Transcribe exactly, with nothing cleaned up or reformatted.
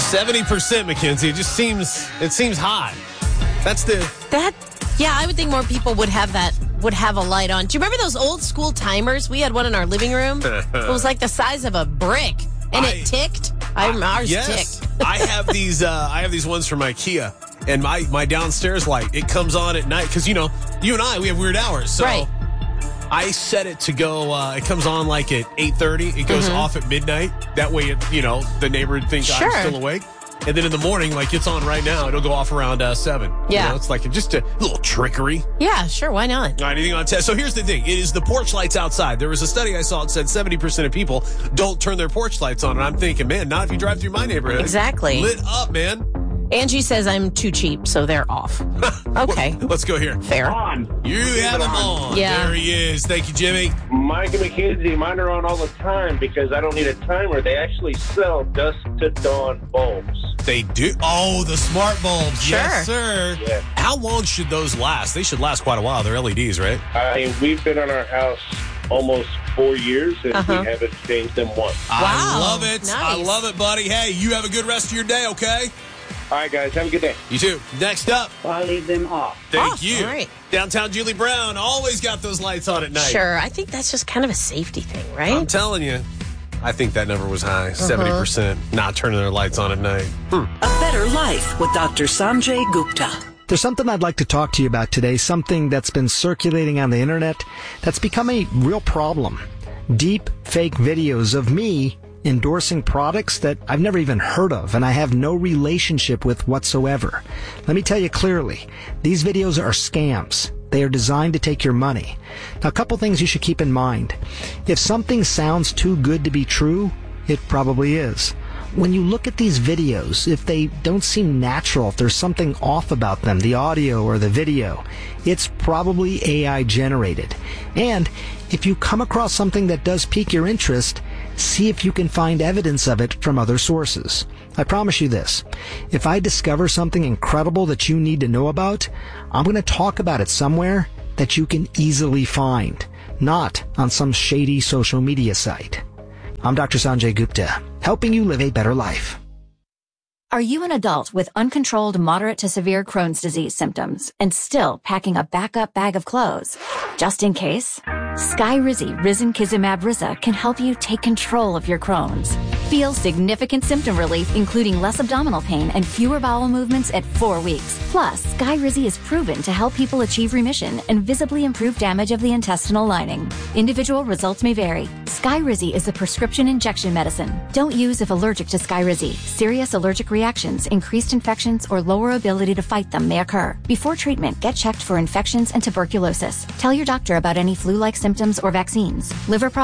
seventy percent, Mackenzie. It just seems, it seems high. That's the... That, yeah, I would think more people would have that, would have a light on. Do you remember those old school timers? We had one in our living room. It was like the size of a brick, and I, it ticked. I, I ours yes, ticked. I have these. Uh, I have these ones from IKEA, and my my downstairs light, it comes on at night because you know you and I we have weird hours. So right. I set it to go. Uh, it comes on like at eight thirty. It goes mm-hmm. off at midnight. That way, it you know the neighbor thinks sure. I'm still awake. And then in the morning, like it's on right now, it'll go off around uh, seven. Yeah. You know, it's like just a little trickery. Yeah, sure. Why not? All right, anything on test? So here's the thing. It is the porch lights outside. There was a study I saw that said seventy percent of people don't turn their porch lights on. And I'm thinking, man, not if you drive through my neighborhood. Exactly. Lit up, man. Angie says I'm too cheap, so they're off. Okay. Well, let's go here. Fair. On. You have them on. Yeah. There he is. Thank you, Jimmy. Mike and Mackenzie, mine are on all the time because I don't need a timer. They actually sell dusk to dawn bulbs. They do. Oh, the smart bulbs. Sure. Yes, sir. Yeah. How long should those last? They should last quite a while. They're L E Ds, right? I mean, we've been on our house almost four years, and Uh-huh. we haven't changed them once. I Wow. love it. Nice. I love it, buddy. Hey, you have a good rest of your day, okay? All right, guys, have a good day. You too. Next up. I leave them off. Thank Off, you. all right. Downtown Julie Brown always got those lights on at night. Sure. I think that's just kind of a safety thing, right? I'm telling you. I think that number was high. seventy percent not turning their lights on at night. Hmm. A Better Life with Doctor Sanjay Gupta. There's something I'd like to talk to you about today, something that's been circulating on the internet that's become a real problem. Deep fake videos of me endorsing products that I've never even heard of and I have no relationship with whatsoever. Let me tell you clearly, these videos are scams. They are designed to take your money. Now, a couple things you should keep in mind. If something sounds too good to be true, it probably is. When you look at these videos, if they don't seem natural, if there's something off about them, the audio or the video, it's probably A I generated. And if you come across something that does pique your interest, see if you can find evidence of it from other sources. I promise you this. If I discover something incredible that you need to know about, I'm going to talk about it somewhere that you can easily find, not on some shady social media site. I'm Doctor Sanjay Gupta, helping you live a better life. Are you an adult with uncontrolled moderate to severe Crohn's disease symptoms and still packing a backup bag of clothes? Just in case, Skyrizi Risankizumab Riza can help you take control of your Crohn's. Feel significant symptom relief, including less abdominal pain and fewer bowel movements at four weeks. Plus, Skyrizi is proven to help people achieve remission and visibly improve damage of the intestinal lining. Individual results may vary. Skyrizi is a prescription injection medicine. Don't use if allergic to Skyrizi. Serious allergic reactions, increased infections, or lower ability to fight them may occur. Before treatment, get checked for infections and tuberculosis. Tell your doctor about any flu-like symptoms or vaccines. Liver problems